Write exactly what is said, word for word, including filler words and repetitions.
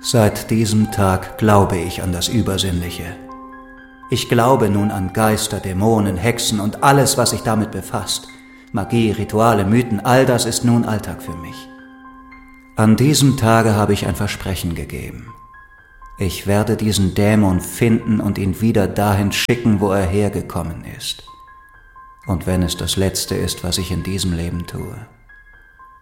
Seit diesem Tag glaube ich an das Übersinnliche. Ich glaube nun an Geister, Dämonen, Hexen und alles, was sich damit befasst. Magie, Rituale, Mythen, all das ist nun Alltag für mich. An diesem Tage habe ich ein Versprechen gegeben. Ich werde diesen Dämon finden und ihn wieder dahin schicken, wo er hergekommen ist. Und wenn es das Letzte ist, was ich in diesem Leben tue.